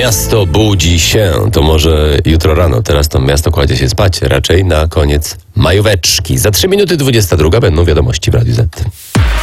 Miasto budzi się. To może jutro rano. Teraz to miasto kładzie się spać. Raczej na koniec majóweczki. Za 3 minuty 22 będą wiadomości w Radiu Z.